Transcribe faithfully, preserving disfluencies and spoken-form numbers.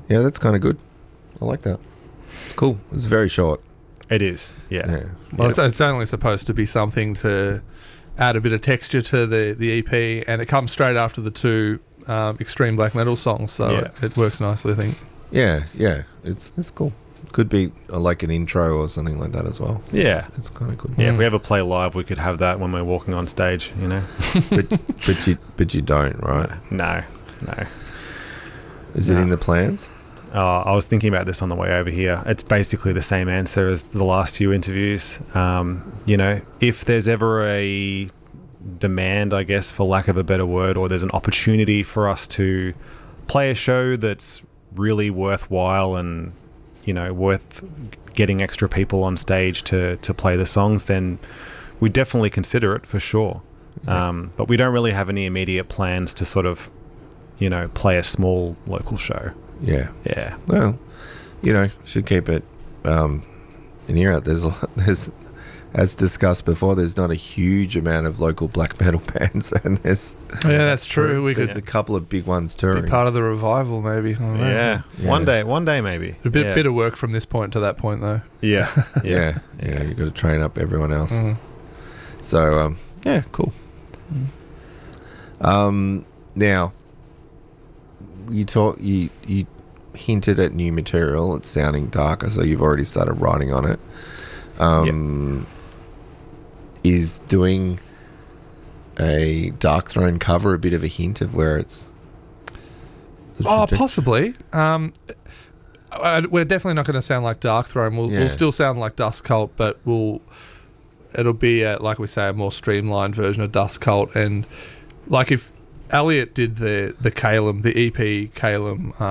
Yeah, that's kind of good. I like that. It's cool. It's very short. It is, yeah. Yeah. Well, it's, it's only supposed to be something to add a bit of texture to the, the E P, and it comes straight after the two um, extreme black metal songs, so Yeah. it, it works nicely, I think. Yeah, yeah. It's it's cool. Could be uh, like an intro or something like that as well. Yeah. It's, it's kind of good. Yeah, Mm. if we ever play live, we could have that when we're walking on stage, you know? but but you but you don't, right? No, no. Is it No. in the plans? Uh, I was thinking about this on the way over here. It's basically the same answer as the last few interviews. Um, you know, if there's ever a demand, I guess, for lack of a better word, or there's an opportunity for us to play a show that's really worthwhile and, you know, worth getting extra people on stage to, to play the songs, then we definitely consider it for sure. Yeah. Um, but we don't really have any immediate plans to sort of, you know, play a small local show. Yeah. Yeah. Well, you know, should keep it um, in here. There's, a lot- there's, as discussed before, there's not a huge amount of local black metal bands, and there's Yeah, that's true. We there's could a couple of big ones be touring. part of the revival, maybe. I don't know. Yeah. Yeah. One day, one day maybe. A bit, yeah. bit of work from this point to that point, though. Yeah. yeah, yeah, You've got to train up everyone else. Mhm. So, um, yeah, cool. Um, now, you talk, you you hinted at new material. It's sounding darker, so you've already started writing on it. Um, Is doing a Dark Throne cover a bit of a hint of where it's? Oh, possibly. Um, I, we're definitely not going to sound like Dark Throne. We'll, Yeah. we'll still sound like Dust Cult, but we'll it'll be a, like we say, a more streamlined version of Dust Cult. And like if Elliot did the the Calum, the E P Calum.